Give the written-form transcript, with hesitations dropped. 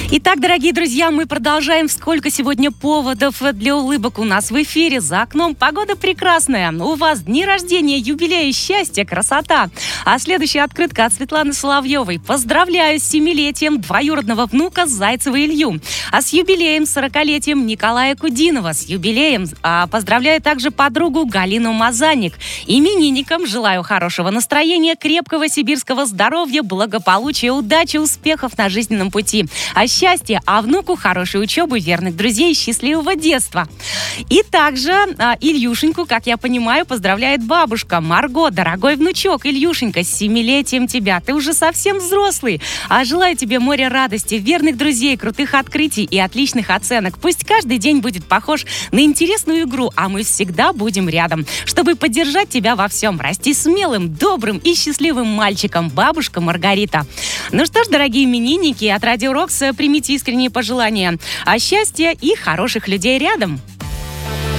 Итак, дорогие друзья, мы продолжаем. Сколько сегодня поводов для улыбок у нас в эфире. За окном погода прекрасная. У вас дни рождения, юбилеи, счастье, красота. А следующая открытка от Светланы Соловьевой. Поздравляю с 7-летием двоюродного внука Зайцева Илью. А с юбилеем 40-летием Николая Кудинова. С юбилеем поздравляю также подругу Галину Мазанник. Именинникам желаю хорошего настроения, крепкого сибирского здоровья, благополучия, удачи, успехов на жизненном пути. А счастья, а внуку хорошей учебы, верных друзей, счастливого детства. И также Ильюшеньку, как я понимаю, поздравляет бабушка Марго. Дорогой внучок Ильюшенька, с 7-летием тебя. Ты уже совсем взрослый. А желаю тебе моря радости, верных друзей, крутых открытий и отличных оценок. Пусть каждый день будет похож на интересную игру, а мы всегда будем рядом, чтобы поддержать тебя во всем. Расти смелым, добрым и счастливым мальчиком. Бабушка Маргарита. Ну что ж, дорогие именинники, от Радио Рокс примите искренние пожелания счастья и хороших людей рядом.